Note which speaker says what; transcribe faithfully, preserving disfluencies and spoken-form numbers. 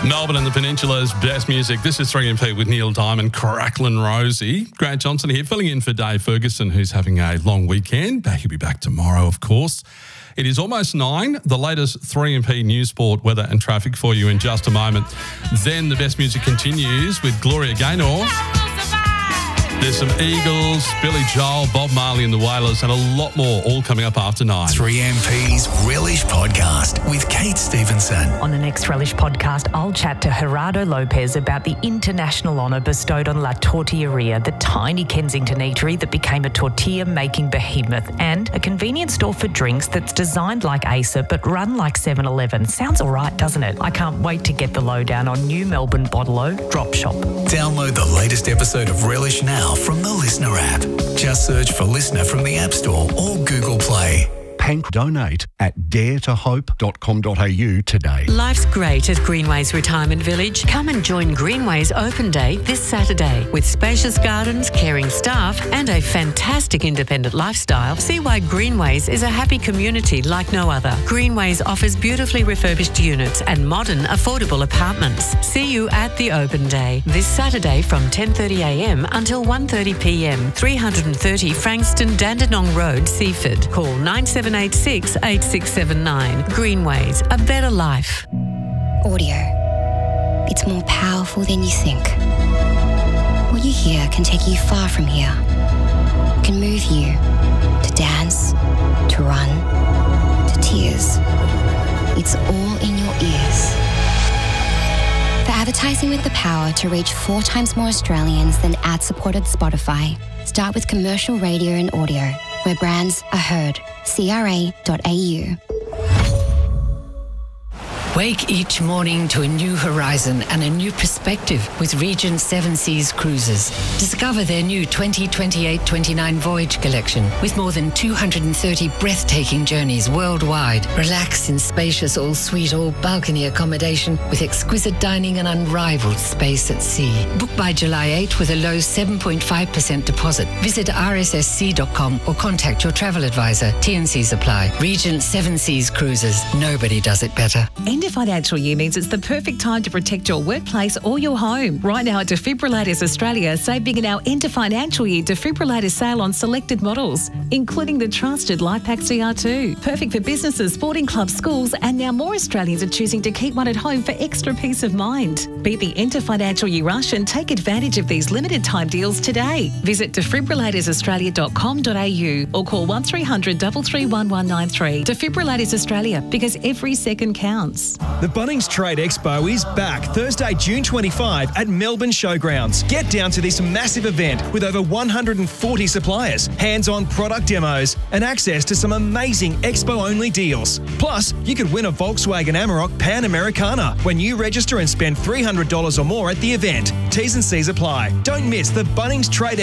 Speaker 1: Melbourne and the Peninsula's best music. This is three M P with Neil Diamond, Cracklin' Rosie. Grant Johnson here, filling in for Dave Ferguson, who's having a long weekend. He'll be back tomorrow, of course. It is almost nine. The latest three M P news, sport, weather and traffic for you in just a moment. Then the best music continues with Gloria Gaynor. There's some Eagles, Billy Joel, Bob Marley and the Wailers, and a lot more, all coming up after nine.
Speaker 2: three M P's Relish Podcast with Kate Stevenson.
Speaker 3: On the next Relish Podcast, I'll chat to Gerardo Lopez about the international honour bestowed on La Tortilleria, the tiny Kensington eatery that became a tortilla-making behemoth, and a convenience store for drinks that's designed like Acer but run like seven eleven. Sounds all right, doesn't it? I can't wait to get the lowdown on New Melbourne Bottle-O Drop Shop.
Speaker 2: Download the latest episode of Relish now from the Listener app. Just search for Listener from the App Store or Google Play.
Speaker 4: Pank donate at dare to hope dot com dot a u today.
Speaker 5: Life's great at Greenways Retirement Village. Come and join Greenways Open Day this Saturday. With spacious gardens, caring staff and a fantastic independent lifestyle, see why Greenways is a happy community like no other. Greenways offers beautifully refurbished units and modern, affordable apartments. See you at the Open Day this Saturday from ten thirty a m until one thirty p m. three thirty Frankston Dandenong Road, Seaford. Call nine seven eight six, eight six seven nine. Greenways, a better life.
Speaker 6: Audio. It's more powerful than you think. What you hear can take you far from here. It can move you to dance, to run, to tears. It's all in your ears. For advertising with the power to reach four times more Australians than ad-supported Spotify, start with commercial radio and audio, where brands are heard. C R A dot A U.
Speaker 5: Wake each morning to a new horizon and a new perspective with Regent Seven Seas Cruises. Discover their new twenty twenty-eight twenty-nine voyage collection with more than two hundred thirty breathtaking journeys worldwide. Relax in spacious all-suite, all-balcony accommodation with exquisite dining and unrivaled space at sea. Book by July eighth with a low seven point five percent deposit. Visit r s s c dot com or contact your travel advisor. T and Cs apply. Regent Seven Seas Cruises. Nobody does it better.
Speaker 7: End of financial year means it's the perfect time to protect your workplace or your home. Right now at Defibrillators Australia, save big in our end of financial year defibrillator sale on selected models, including the trusted LifePak C R two. Perfect for businesses, sporting clubs, schools, and now more Australians are choosing to keep one at home for extra peace of mind. Beat the end of financial year rush and take advantage of these limited time deals today. Visit defibrillators australia dot com dot a u or call one three hundred, three three one, one nine three. Defibrillators Australia, because every second counts.
Speaker 8: The Bunnings Trade Expo is back Thursday, June twenty-fifth at Melbourne Showgrounds. Get down to this massive event with over one hundred forty suppliers, hands-on product demos, and access to some amazing expo-only deals. Plus, you could win a Volkswagen Amarok Pan Americana when you register and spend three hundred dollars or more at the event. T's and C's apply. Don't miss the Bunnings Trade